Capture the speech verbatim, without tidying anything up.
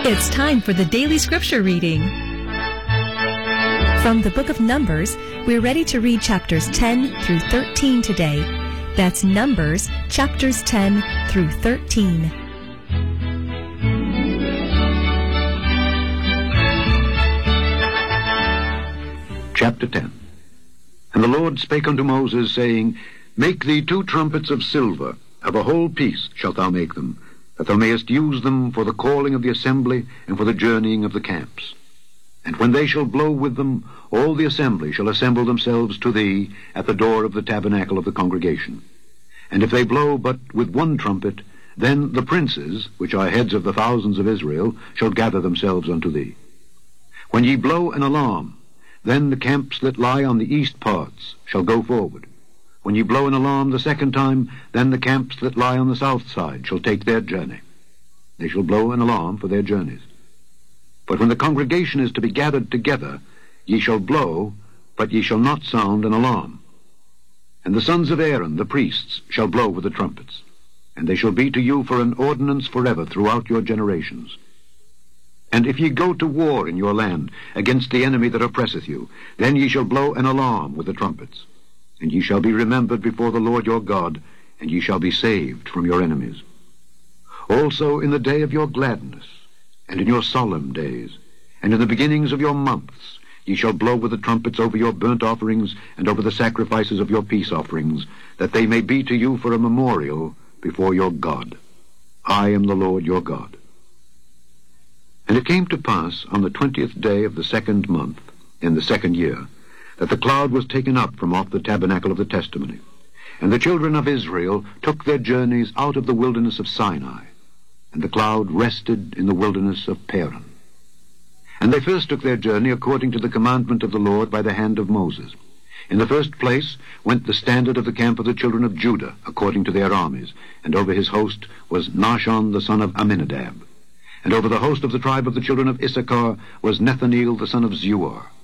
It's time for the daily scripture reading. From the book of Numbers, we're ready to read chapters ten through thirteen today. That's Numbers, chapters ten through thirteen. Chapter ten. And the Lord spake unto Moses, saying, Make thee two trumpets of silver, of a whole piece shalt thou make them, that thou mayest use them for the calling of the assembly and for the journeying of the camps. And when they shall blow with them, all the assembly shall assemble themselves to thee at the door of the tabernacle of the congregation. And if they blow but with one trumpet, then the princes, which are heads of the thousands of Israel, shall gather themselves unto thee. When ye blow an alarm, then the camps that lie on the east parts shall go forward. When ye blow an alarm the second time, then the camps that lie on the south side shall take their journey. They shall blow an alarm for their journeys. But when the congregation is to be gathered together, ye shall blow, but ye shall not sound an alarm. And the sons of Aaron, the priests, shall blow with the trumpets, and they shall be to you for an ordinance forever throughout your generations. And if ye go to war in your land against the enemy that oppresseth you, then ye shall blow an alarm with the trumpets. And ye shall be remembered before the Lord your God, and ye shall be saved from your enemies. Also in the day of your gladness, and in your solemn days, and in the beginnings of your months, ye shall blow with the trumpets over your burnt offerings, and over the sacrifices of your peace offerings, that they may be to you for a memorial before your God. I am the Lord your God. And it came to pass on the twentieth day of the second month, in the second year, that the cloud was taken up from off the tabernacle of the testimony. And the children of Israel took their journeys out of the wilderness of Sinai, and the cloud rested in the wilderness of Paran. And they first took their journey according to the commandment of the Lord by the hand of Moses. In the first place went the standard of the camp of the children of Judah, according to their armies, and over his host was Nahshon the son of Amminadab. And over the host of the tribe of the children of Issachar was Nethaneel the son of Zuar.